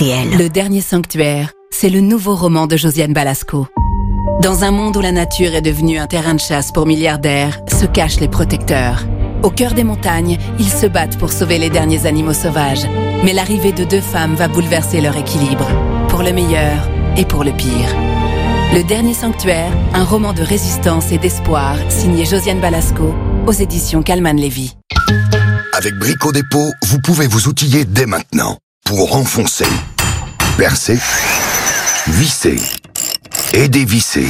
RTL. Le Dernier Sanctuaire, c'est le nouveau roman de Josiane Balasco. Dans un monde où la nature est devenue un terrain de chasse pour milliardaires, se cachent les protecteurs. Au cœur des montagnes, ils se battent pour sauver les derniers animaux sauvages. Mais l'arrivée de 2 femmes va bouleverser leur équilibre, pour le meilleur et pour le pire. Le Dernier Sanctuaire, un roman de résistance et d'espoir, signé Josiane Balasco, aux éditions Calman Lévy. Avec Brico Dépôt, vous pouvez vous outiller dès maintenant pour enfoncer, percer, visser et dévisser.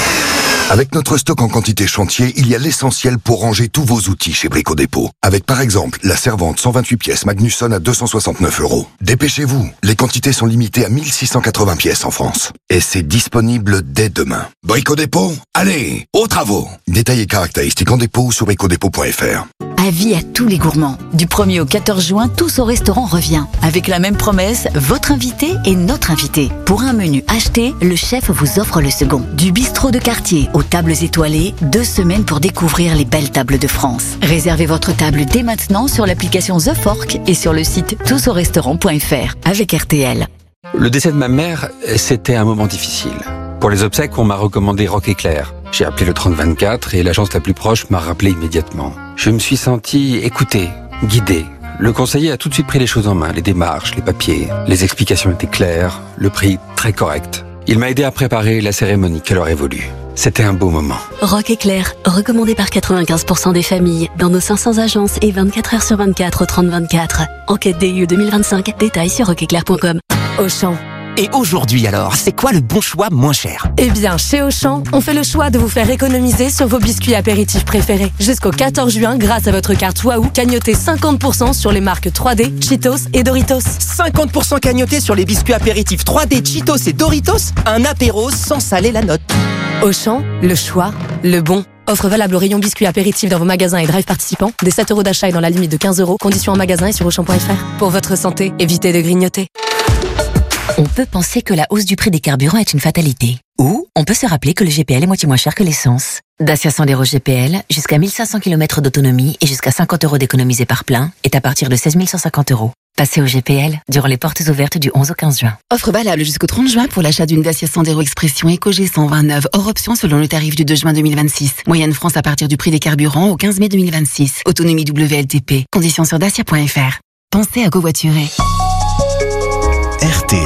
Avec notre stock en quantité chantier, il y a l'essentiel pour ranger tous vos outils chez Brico Dépôt. Avec par exemple la servante 128 pièces Magnusson à 269 €. Dépêchez-vous, les quantités sont limitées à 1680 pièces en France. Et c'est disponible dès demain. Brico Dépôt, allez, aux travaux. Détails et caractéristiques en dépôt sur bricodépôt.fr. Avis à tous les gourmands. Du 1er au 14 juin, Tous au restaurant revient. Avec la même promesse, votre invité est notre invité. Pour un menu acheté, le chef vous offre le second. Du bistrot de quartier aux tables étoilées, 2 semaines pour découvrir les belles tables de France. Réservez votre table dès maintenant sur l'application The Fork et sur le site tousaurestaurant.fr avec RTL. Le décès de ma mère, c'était un moment difficile. Pour les obsèques, on m'a recommandé Rock Éclair. J'ai appelé le 3024 et l'agence la plus proche m'a rappelé immédiatement. Je me suis senti écouté, guidé. Le conseiller a tout de suite pris les choses en main, les démarches, les papiers. Les explications étaient claires, le prix très correct. Il m'a aidé à préparer la cérémonie qu'elle aurait voulu. C'était un beau moment. Rock Éclair, recommandé par 95% des familles, dans nos 500 agences et 24 heures sur 24 au 3024. Enquête DIE 2025, détails sur rockeclair.com. Auchan. Et aujourd'hui alors, c'est quoi le bon choix moins cher? Eh bien, chez Auchan, on fait le choix de vous faire économiser sur vos biscuits apéritifs préférés. Jusqu'au 14 juin, grâce à votre carte Waouh, cagnotez 50% sur les marques 3D, Cheetos et Doritos. 50% cagnoté sur les biscuits apéritifs 3D, Cheetos et Doritos? Un apéro sans saler la note. Auchan, le choix, le bon. Offre valable au rayon biscuits apéritifs dans vos magasins et drive participants. Des 7 € d'achat et dans la limite de 15 €. Conditions en magasin et sur Auchan.fr. Pour votre santé, évitez de grignoter. On peut penser que la hausse du prix des carburants est une fatalité. Ou on peut se rappeler que le GPL est moitié moins cher que l'essence. Dacia Sandero GPL, jusqu'à 1500 km d'autonomie et jusqu'à 50 € d'économisés par plein, est à partir de 16 150 €. Passez au GPL durant les portes ouvertes du 11 au 15 juin. Offre valable jusqu'au 30 juin pour l'achat d'une Dacia Sandero Expression EcoG 129, hors option selon le tarif du 2 juin 2026. Moyenne France à partir du prix des carburants au 15 mai 2026. Autonomie WLTP. Conditions sur dacia.fr. Pensez à covoiturer. RTL.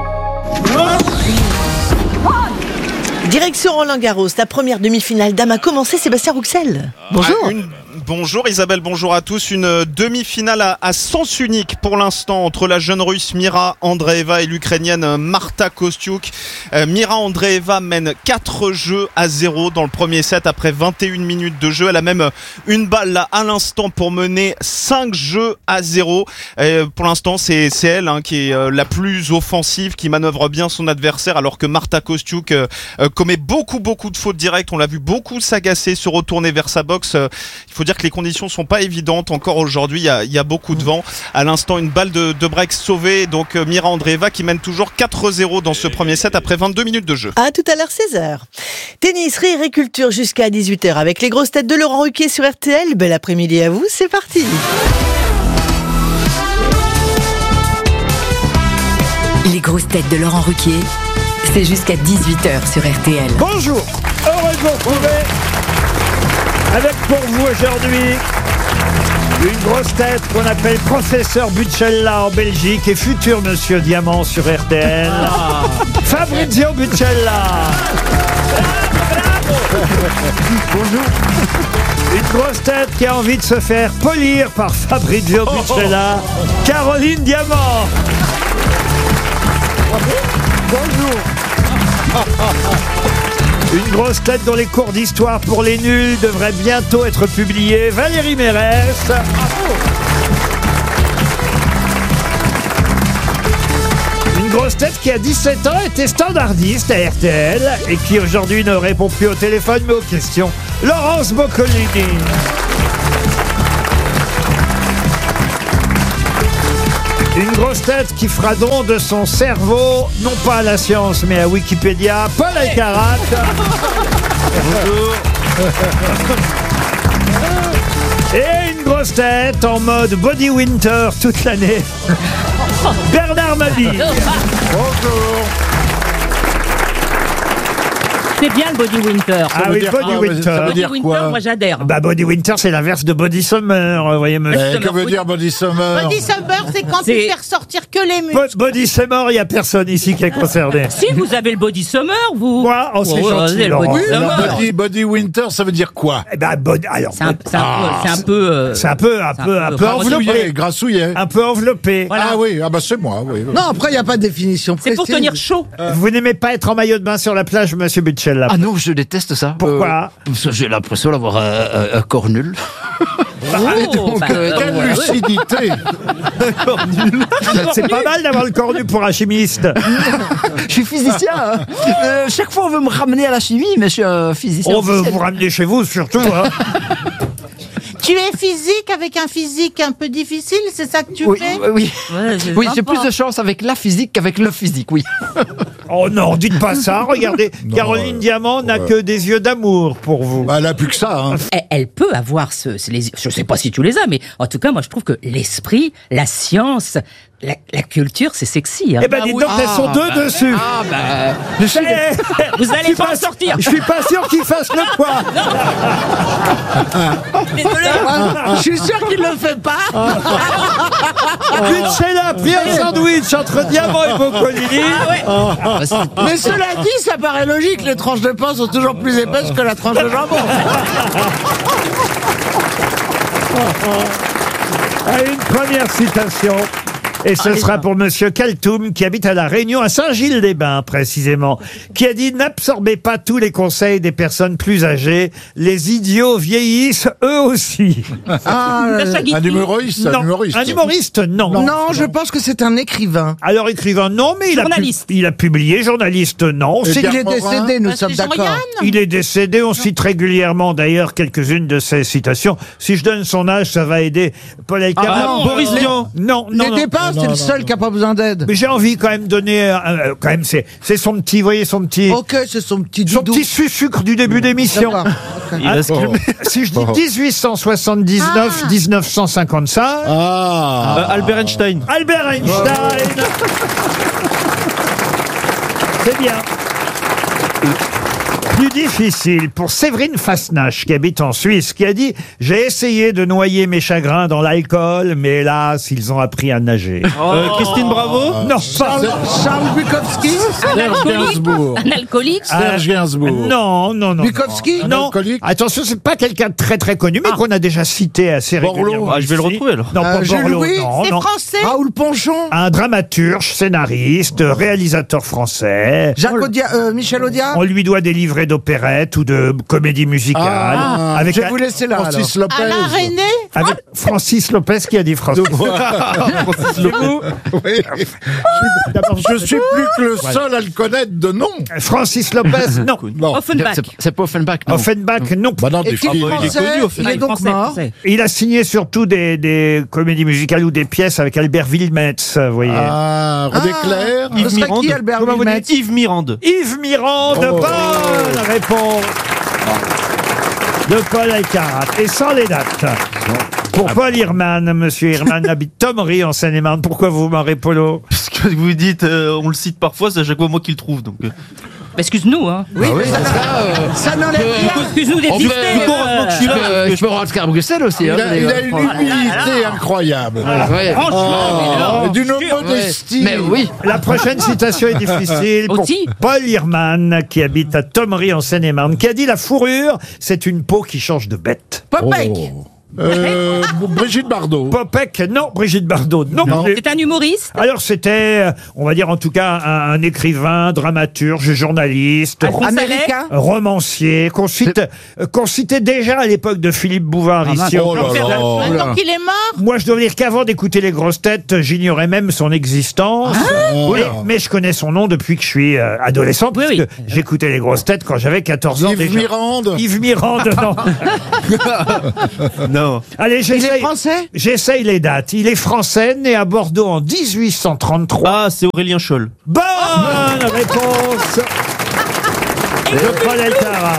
Direction Roland-Garros, la première demi-finale d'âme a commencé. Sébastien Rouxel, bonjour. Bonjour Isabelle, bonjour à tous. Une demi-finale à sens unique pour l'instant entre la jeune russe Mira Andreeva et l'ukrainienne Marta Kostyuk. Mira Andreeva mène 4-0 dans le premier set après 21 minutes de jeu. Elle a même une balle là à l'instant pour mener 5-0. Pour l'instant c'est elle qui est la plus offensive, qui manœuvre bien son adversaire, alors que Marta Kostyuk commet beaucoup de fautes directes. On l'a vu beaucoup s'agacer, se retourner vers sa boxe. Il faut dire que les conditions sont pas évidentes encore aujourd'hui, il y a beaucoup de vent. À l'instant, une balle de break sauvée, donc Mira Andreeva qui mène toujours 4-0 dans ce premier set après 22 minutes de jeu. À tout à l'heure 16h. Tennis, rire et culture jusqu'à 18h avec les grosses têtes de Laurent Ruquier sur RTL. Bel après-midi à vous, c'est parti. Les grosses têtes de Laurent Ruquier, c'est jusqu'à 18h sur RTL. Bonjour, heureux de vous retrouver avec pour vous aujourd'hui une grosse tête qu'on appelle Professeur Buccella en Belgique et futur Monsieur Diamant sur RTL. Fabrizio Buccella. Bonjour. Une grosse tête qui a envie de se faire polir par Fabrizio Buccella, Caroline Diamant. Bonjour. Une grosse tête dont les cours d'histoire pour les nuls devraient bientôt être publiés, Valérie Mérès. Une grosse tête qui à 17 ans était standardiste à RTL et qui aujourd'hui ne répond plus au téléphone mais aux questions, Laurence Boccolini. Une grosse tête qui fera don de son cerveau, non pas à la science, mais à Wikipédia, Paul Alcarat. Bonjour. Et une grosse tête en mode body winter toute l'année, Bernard Mabille. Bonjour. C'est bien le Body Winter. Ah oui, Body Winter. Ça veut Body dire Winter, quoi? moi j'adhère. Bah, Body Winter, c'est l'inverse de Body Summer, vous voyez, monsieur. Que veut dire Body Summer? Body Summer, c'est quand tu C'est- fais ressortir que les muscles. Body Summer, il n'y a personne ici qui est concerné. Si vous avez le Body Summer, vous. Moi, on s'est Oh, gentil, c'est le Laurent. Body Oui, Summer. alors Body Winter, ça veut dire quoi? Eh ben, alors, C'est un peu. c'est un peu enveloppé. Grassouillet. Un peu enveloppé. Voilà. Ah oui, ah bah c'est moi, oui. Non, après, il n'y a pas de définition C'est précise. pour tenir chaud. Vous n'aimez pas être en maillot de bain sur la plage, monsieur Butchella? Ah non, je déteste ça. Pourquoi Parce que j'ai l'impression d'avoir un corps nul. Oh, bah, Quelle ouais. lucidité! C'est pas mal d'avoir le corps nu pour un chimiste. Je suis physicien. Hein. Chaque fois, on veut me ramener à la chimie, mais je suis un physicien. On veut officiel. vous ramener chez vous, surtout. Hein. Tu es physique avec un physique un peu difficile, c'est ça que tu Oui, fais? oui, Ouais, c'est oui, j'ai sympa. plus de chance avec la physique qu'avec le physique, oui. Oh non, dites pas ça. Regardez, Non, Caroline Diamant n'a que des yeux d'amour pour vous. Bah, elle a plus que ça, hein. Elle peut avoir je sais pas si tu les as, mais en tout cas, moi je trouve que l'esprit, la science, la culture, c'est sexy. Hein. Eh ben, dites donc, elles sont deux dessus. Ah, bah, je suis... Vous allez pas en sortir. Je suis pas sûr qu'il fasse le poids. Désolé. Je suis sûr qu'il le fait pas. Butchella a pris un sandwich entre Diamant et Boccolini. Mais cela dit, ça paraît logique. Les tranches de pain sont toujours plus épaisses que la tranche de jambon. Une première citation. Et ce sera pour Monsieur Kaltoum, qui habite à La Réunion, à Saint-Gilles-des-Bains précisément, qui a dit « N'absorbez pas tous les conseils des personnes plus âgées. Les idiots vieillissent eux aussi. Ah, Un humoriste, Non, un humoriste. un humoriste, non. non, je pense que c'est un écrivain. Alors écrivain, non, mais Journaliste. il a publié. Journaliste, non. Et C'est- Pierre Il est Morin. décédé, nous Ah, sommes c'est d'accord. Jean-Yann. Il est décédé, on cite régulièrement d'ailleurs quelques-unes de ses citations. Si je donne son âge, ça va aider Paul Elkarat. non, Boris Vian. Non, non, non. N'aidez pas, c'est le seul qui n'a pas besoin d'aide. Mais j'ai envie quand même de donner, quand même, c'est son petit, vous voyez, son petit Ok, c'est son petit doudou. sucre du début d'émission. D'accord. Ok. Ah, si je dis 1879, 1955. Albert Einstein. Albert Einstein. C'est bien. Plus difficile pour Séverine Fasnacht, qui habite en Suisse, qui a dit « J'ai essayé de noyer mes chagrins dans l'alcool, mais hélas, ils ont appris à nager. Christine Bravo. Non, pas... Charles Bukowski. Serge Gainsbourg. Un alcoolique. Serge Gainsbourg. Non, non, non. Bukowski. Un Non, alcoolique. attention, c'est pas quelqu'un de très très connu, mais qu'on a déjà cité assez Borloo. régulièrement. Ah, je vais le ici. retrouver, alors. Non, pas Jules Borloo, Louis, non, C'est non. français? Raoul Ponchon. Un dramaturge, scénariste, réalisateur français. Michel Audiard. On lui doit des livrets d'opérette ou de comédie musicale. Je vais vous laisser là. Francis alors. Lopez. Alain René? Avec Francis Lopez qui a dit Francis. Oui. Je suis plus que le seul à le connaître de nom. Francis Lopez, non. Non. Offenbach. C'est pas Offenbach, non. Offenbach, non. Bah non, des Est-il films. français? Il est donc Français, mort. français. Il a signé surtout des comédies musicales ou des pièces avec Albert Wilmetz, vous voyez. Ah, René Clair. Ce serait qui, Albert Comment vous Wilmetz? dites Yves Mirande. Yves Mirande, bonne réponse de Paul Elkarat. Et sans les dates. Pour Paul Hirman, monsieur Hirman habite Thomery en Seine-et-Marne. Pourquoi vous marrez Polo? Parce que vous dites, on le cite parfois, c'est à chaque fois moi qui le trouve. Donc, Excuse-nous, hein. Oui, mais ça n'enlève rien. Excuse-nous d'exister. Je peux rentrer à Bruxelles aussi. Il hein, a une humilité incroyable. Ouais. Oh, d'une modestie. Mais oui. La prochaine citation est difficile pour Aussi. Paul Hirman, qui habite à Thomery en Seine-et-Marne, qui a dit « La fourrure, c'est une peau qui change de bête. » Popek. Brigitte Bardot. Popek, non. Brigitte Bardot, non. plus. C'est un humoriste. Alors c'était, on va dire en tout cas, un écrivain, dramaturge, journaliste, Américain. romancier, qu'on citait déjà à l'époque de Philippe Bouvard ici. Oh là là. Maintenant qu'il est mort? Moi, je dois dire qu'avant d'écouter les grosses têtes, j'ignorais même son existence. Mais je connais son nom depuis que je suis adolescent, parce que j'écoutais les grosses têtes quand j'avais 14 ans Yves déjà. Mirande. Yves Mirande, non. non. Allez, Il est français? j'essaye les dates. Il est français, né à Bordeaux en 1833. Ah, c'est Aurélien Scholl. Bonne réponse de Paul Elkarat.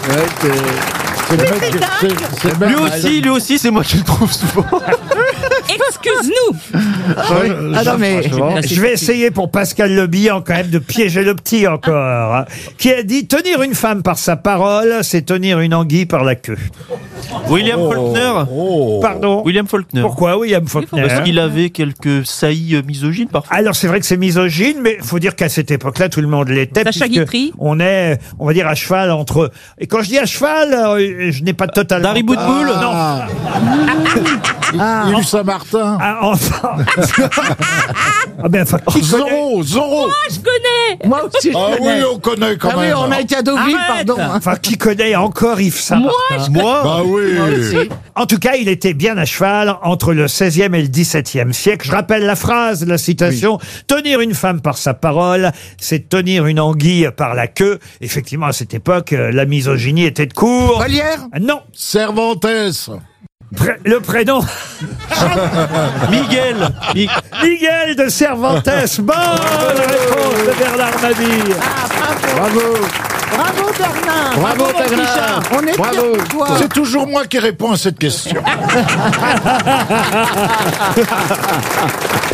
C'est le mec qui- c'est le mec- Lui aussi, c'est moi qui le trouve souvent. Excuse-nous. Ah non, mais Je vais essayer pour Pascal Le Bihan quand même de piéger le petit encore. Hein, qui a dit tenir une femme par sa parole, c'est tenir une anguille par la queue. William Faulkner. Pardon. William Faulkner. Pourquoi William Faulkner? Parce qu'il avait quelques saillies misogynes parfois. Alors c'est vrai que c'est misogyne, mais il faut dire qu'à cette époque-là, tout le monde l'était. Sacha puisque Guitry. on est, on va dire, à cheval entre... Et quand je dis à cheval, je n'ai pas totalement... Dari Boudboul. Non. Ilu Saint-Martin. Ah, enfin... ah ben, enfin, qui connaît... Zorro. Moi, je connais. Moi aussi. Ah oui, on connaît quand Ah oui, même. on a été à Deauville, Arrête. pardon. Enfin, qui connaît encore Yves Saint-Martin? Moi. Bah oui. En tout cas, il était bien à cheval entre le 16e et le 17e siècle. Je rappelle la phrase, la citation. Tenir une femme par sa parole, c'est tenir une anguille par la queue. Effectivement, à cette époque, la misogynie était de court. Molière. Non. Cervantes. Le prénom. Miguel. Miguel de Cervantes. Bonne réponse de Bernard Mabille. Bravo. Bravo Bernard. Bravo, mon petit Bernard. chat. On est Bravo. fiers de toi. C'est toujours moi qui réponds à cette question.